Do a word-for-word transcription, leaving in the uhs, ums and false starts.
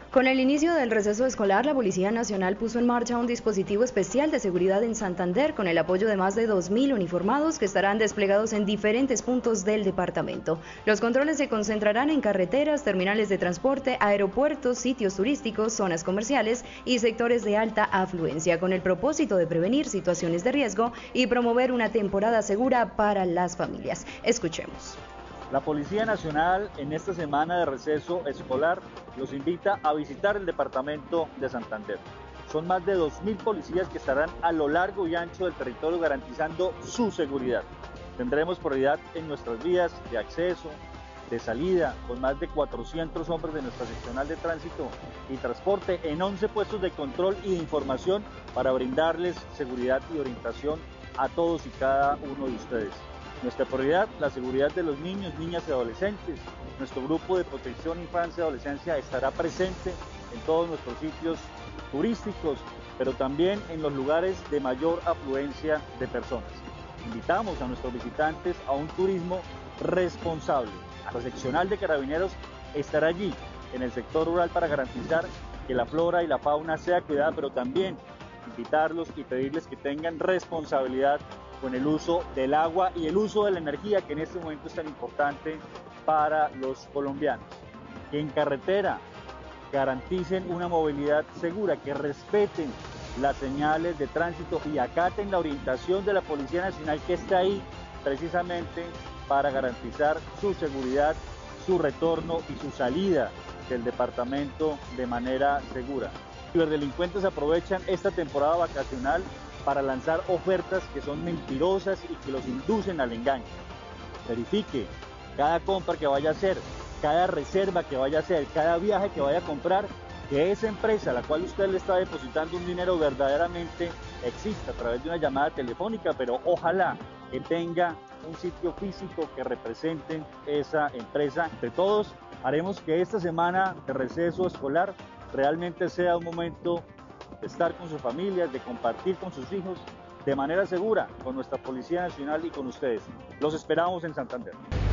Con el inicio del receso escolar, la Policía Nacional puso en marcha un dispositivo especial de seguridad en Santander con el apoyo de más de dos mil uniformados que estarán desplegados en diferentes puntos del departamento. Los controles se concentrarán en carreteras, terminales de transporte, aeropuertos, sitios turísticos, zonas comerciales y sectores de alta afluencia, con el propósito de prevenir situaciones de riesgo y promover una temporada segura para las familias. Escuchemos. La Policía Nacional en esta semana de receso escolar los invita a visitar el departamento de Santander. Son más de dos mil policías que estarán a lo largo y ancho del territorio garantizando su seguridad. Tendremos prioridad en nuestras vías de acceso, de salida, con más de cuatrocientos hombres de nuestra seccional de tránsito y transporte en once puestos de control y de información para brindarles seguridad y orientación a todos y cada uno de ustedes. Nuestra prioridad, la seguridad de los niños, niñas y adolescentes. Nuestro grupo de protección infancia y adolescencia estará presente en todos nuestros sitios turísticos, pero también en los lugares de mayor afluencia de personas. Invitamos a nuestros visitantes a un turismo responsable. La seccional de Carabineros estará allí, en el sector rural, para garantizar que la flora y la fauna sea cuidada, pero también invitarlos y pedirles que tengan responsabilidad con el uso del agua y el uso de la energía, que en este momento es tan importante para los colombianos. Que en carretera garanticen una movilidad segura, que respeten las señales de tránsito y acaten la orientación de la Policía Nacional, que está ahí precisamente para garantizar su seguridad, su retorno y su salida del departamento de manera segura. Los ciberdelincuentes aprovechan esta temporada vacacional para lanzar ofertas que son mentirosas y que los inducen al engaño. Verifique cada compra que vaya a hacer, cada reserva que vaya a hacer, cada viaje que vaya a comprar, que esa empresa a la cual usted le está depositando un dinero verdaderamente exista a través de una llamada telefónica, pero ojalá que tenga un sitio físico que represente esa empresa. Entre todos haremos que esta semana de receso escolar realmente sea un momento de estar con sus familias, de compartir con sus hijos de manera segura con nuestra Policía Nacional y con ustedes. Los esperamos en Santander.